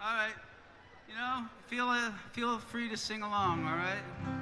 All right. You know, feel free to sing along, all right?